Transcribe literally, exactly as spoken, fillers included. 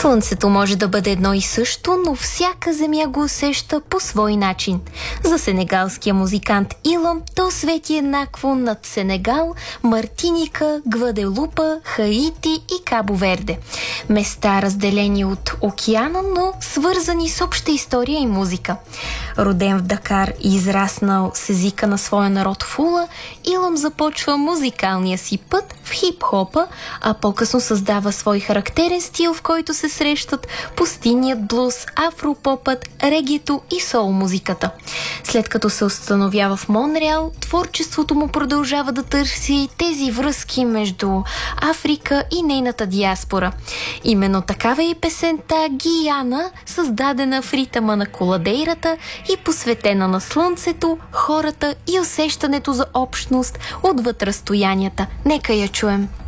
Слънцето може да бъде едно и също, но всяка земя го усеща по свой начин. За сенегалския музикант Илам то свети еднакво над Сенегал, Мартиника, Гваделупа, Хаити и Кабо Верде. Места разделени от океана, но свързани с обща история и музика. Роден в Дакар и израснал с езика на своя народ Фула, Илам започва музикалния си път в хип-хопа, а по-късно създава свой характерен стил, в който се срещат пустинният блуз, афропопът, регето и сол-музиката. След като се установява в Монреал, творчеството му продължава да търси тези връзки между Африка и нейната диаспора. Именно такава е и песента Гияна, създадена в ритъма на коладейрата и посветена на слънцето, хората и усещането за общност отвъд разстоянията. Нека я чуем.